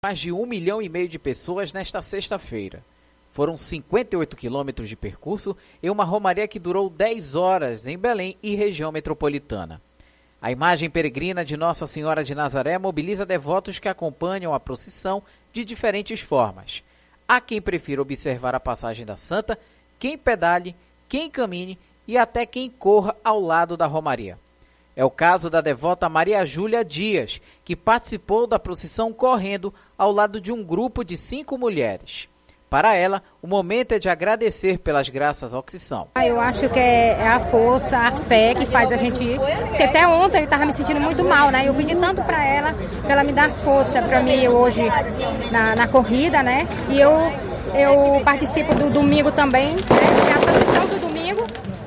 Mais de 1,5 milhão de pessoas nesta sexta-feira. Foram 58 quilômetros de percurso em uma romaria que durou 10 horas em Belém e região metropolitana. A imagem peregrina de Nossa Senhora de Nazaré mobiliza devotos que acompanham a procissão de diferentes formas. Há quem prefira observar a passagem da Santa, quem pedale, quem camine e até quem corra ao lado da romaria. É o caso da devota Maria Júlia Dias, que participou da procissão correndo ao lado de um grupo de 5 mulheres. Para ela, o momento é de agradecer pelas graças ao que são. Eu acho que é a força, a fé que faz a gente ir. Porque até ontem eu estava me sentindo muito mal, né? Eu pedi tanto para ela me dar força para mim hoje na corrida, né? E eu participo do domingo também, né? Que é a procissão do domingo.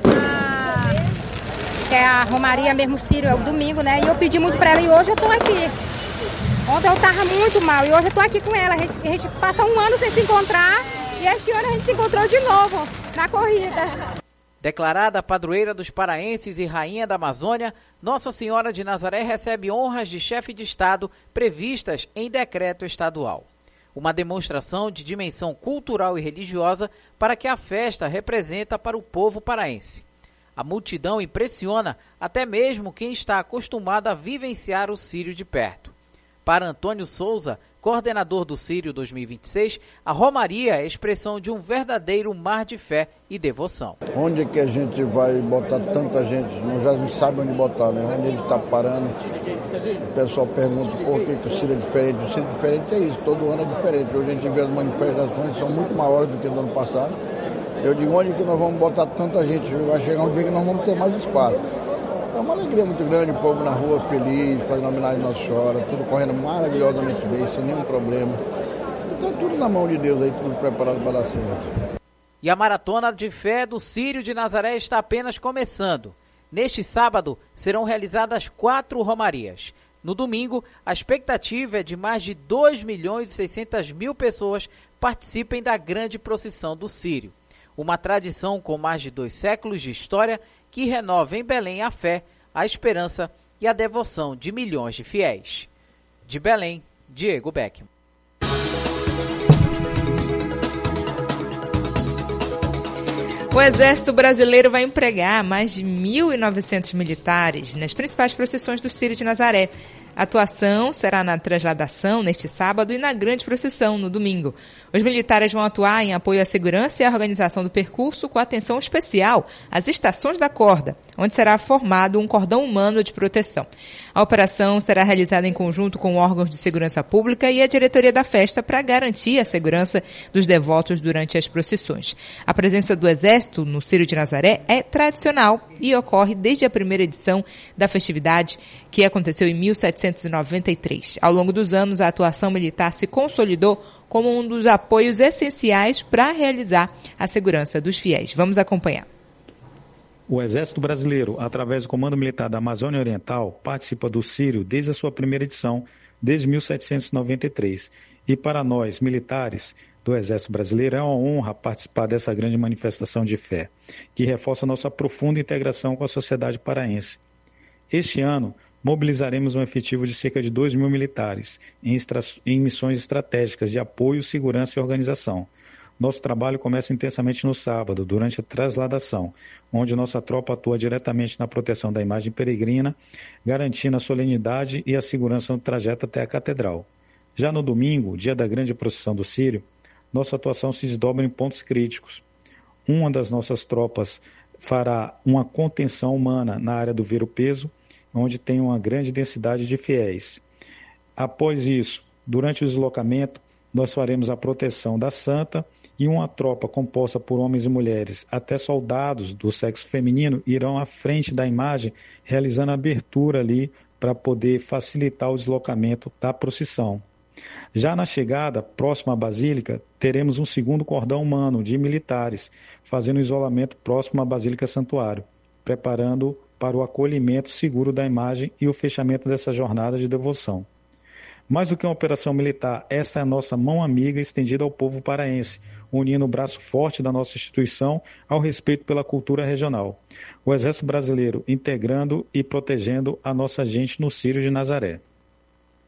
Que é a Romaria mesmo, Sírio, é o domingo, né? E eu pedi muito para ela e hoje eu estou aqui. Ontem eu estava muito mal e hoje eu estou aqui com ela. A gente passa um ano sem se encontrar e este ano a gente se encontrou de novo na corrida. Declarada padroeira dos paraenses e rainha da Amazônia, Nossa Senhora de Nazaré recebe honras de chefe de Estado previstas em decreto estadual. Uma demonstração de dimensão cultural e religiosa para que a festa representa para o povo paraense. A multidão impressiona até mesmo quem está acostumado a vivenciar o Sírio de perto. Para Antônio Souza, coordenador do Sírio 2026, a romaria é expressão de um verdadeiro mar de fé e devoção. Onde é que a gente vai botar tanta gente? Não sabe onde botar, né? Onde ele está parando. O pessoal pergunta por que o Sírio é diferente. O Sírio diferente é isso, todo ano é diferente. Hoje a gente vê as manifestações, são muito maiores do que no ano passado. Eu digo, onde que nós vamos botar tanta gente? Vai chegar um dia que nós vamos ter mais espaço. É uma alegria muito grande, o povo na rua feliz, fazendo homenagem à Nossa Senhora, tudo correndo maravilhosamente bem, sem nenhum problema. Está tudo na mão de Deus aí, tudo preparado para dar certo. E a maratona de fé do Sírio de Nazaré está apenas começando. Neste sábado serão realizadas 4 romarias. No domingo, a expectativa é de mais de 2.600.000 pessoas participem da grande procissão do Sírio. Uma tradição com mais de 2 séculos de história que renova em Belém a fé, a esperança e a devoção de milhões de fiéis. De Belém, Diego Beckman. O Exército Brasileiro vai empregar mais de 1.900 militares nas principais procissões do Sírio de Nazaré. A atuação será na transladação neste sábado e na grande procissão no domingo. Os militares vão atuar em apoio à segurança e à organização do percurso com atenção especial às estações da corda, onde será formado um cordão humano de proteção. A operação será realizada em conjunto com órgãos de segurança pública e a diretoria da festa para garantir a segurança dos devotos durante as procissões. A presença do Exército no Sírio de Nazaré é tradicional e ocorre desde a primeira edição da festividade, que aconteceu em 1793. Ao longo dos anos, a atuação militar se consolidou como um dos apoios essenciais para realizar a segurança dos fiéis. Vamos acompanhar. O Exército Brasileiro, através do Comando Militar da Amazônia Oriental, participa do Sírio desde a sua primeira edição, desde 1793. E para nós, militares do Exército Brasileiro, é uma honra participar dessa grande manifestação de fé, que reforça nossa profunda integração com a sociedade paraense. Este ano, mobilizaremos um efetivo de cerca de 2.000 militares em missões estratégicas de apoio, segurança e organização. Nosso trabalho começa intensamente no sábado, durante a transladação, onde nossa tropa atua diretamente na proteção da imagem peregrina, garantindo a solenidade e a segurança no trajeto até a catedral. Já no domingo, dia da grande procissão do Sírio, nossa atuação se desdobra em pontos críticos. Uma das nossas tropas fará uma contenção humana na área do ver-o-peso, onde tem uma grande densidade de fiéis. Após isso, durante o deslocamento, nós faremos a proteção da Santa e uma tropa composta por homens e mulheres, até soldados do sexo feminino, irão à frente da imagem, realizando a abertura ali para poder facilitar o deslocamento da procissão. Já na chegada, próxima à Basílica, teremos um segundo cordão humano de militares, fazendo o isolamento próximo à Basílica Santuário, preparando para o acolhimento seguro da imagem e o fechamento dessa jornada de devoção. Mais do que uma operação militar, essa é a nossa mão amiga estendida ao povo paraense, unindo o braço forte da nossa instituição ao respeito pela cultura regional. O Exército Brasileiro integrando e protegendo a nossa gente no Sírio de Nazaré.